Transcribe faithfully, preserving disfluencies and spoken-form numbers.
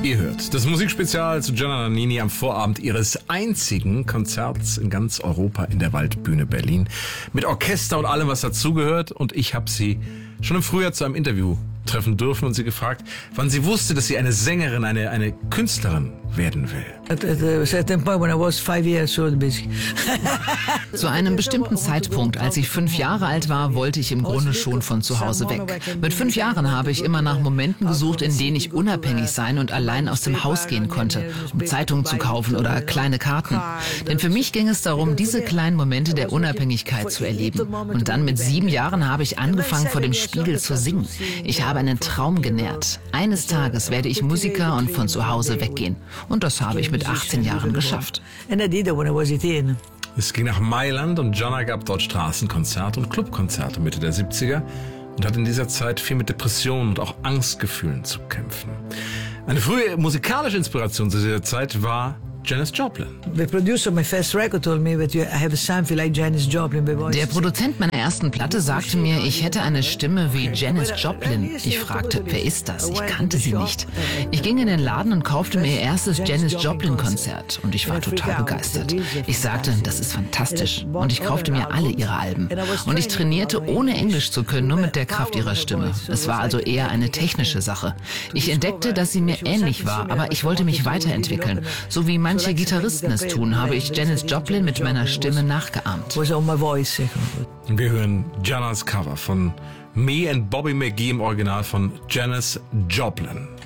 Ihr hört das Musikspezial zu Gianna Nannini am Vorabend ihres einzigen Konzerts in ganz Europa in der Waldbühne Berlin. Mit Orchester und allem, was dazugehört. Und ich habe sie schon im Frühjahr zu einem Interview treffen dürfen und sie gefragt, wann sie wusste, dass sie eine Sängerin, eine, eine Künstlerin werden will. Zu einem bestimmten Zeitpunkt, als ich fünf Jahre alt war, wollte ich im Grunde schon von zu Hause weg. Mit fünf Jahren habe ich immer nach Momenten gesucht, in denen ich unabhängig sein und allein aus dem Haus gehen konnte, um Zeitungen zu kaufen oder kleine Karten. Denn für mich ging es darum, diese kleinen Momente der Unabhängigkeit zu erleben. Und dann mit sieben Jahren habe ich angefangen, vor dem Spiegel zu singen. Ich habe einen Traum genährt. Eines Tages werde ich Musiker und von zu Hause weggehen. Und das habe ich mit achtzehn Jahren geschafft. Es ging nach Mailand und Gianna gab dort Straßenkonzerte und Clubkonzerte Mitte der siebziger und hat in dieser Zeit viel mit Depressionen und auch Angstgefühlen zu kämpfen. Eine frühe musikalische Inspiration zu dieser Zeit war Janis Joplin. Der Produzent meiner ersten Platte sagte mir, ich hätte eine Stimme wie Janis Joplin. Ich fragte, wer ist das? Ich kannte sie nicht. Ich ging in den Laden und kaufte mir ihr erstes Janis Joplin-Konzert und ich war total begeistert. Ich sagte, das ist fantastisch und ich kaufte mir alle ihre Alben. Und ich trainierte, ohne Englisch zu können, nur mit der Kraft ihrer Stimme. Es war also eher eine technische Sache. Ich entdeckte, dass sie mir ähnlich war, aber ich wollte mich weiterentwickeln, so wie manche Gitarristen es tun, habe ich Janis Joplin mit meiner Stimme nachgeahmt. Wir hören Giannas Cover von Me and Bobby McGee im Original von Janis Joplin.